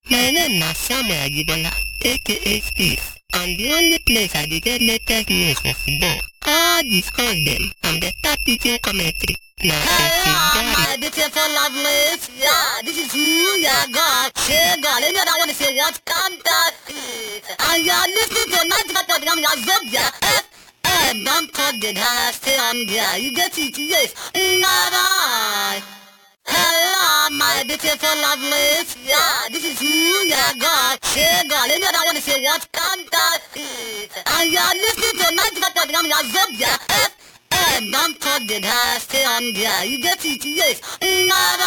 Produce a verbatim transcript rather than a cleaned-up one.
My name na Samuel Ajibola, aka Space, and the only place I dey get latest news for football, all the scores dem, and better pitching commentary na Hello, Gary. my beautiful lovelies. Yeah, this is who you got. Hey, God, any other want to say what can that is? And you're listening to ninety-five point one Yazobia. F M, don't cut the dial, stay on there. You get it, yes. Bye-bye. Hello, my beautiful lovelies. Yeah, this is who you got. Hey, God, any other want to say what can that is? And you're listening to ninety-five point one Yazobia. F M, don't cut the dial, stay on there. You get it, yes. Bye-bye.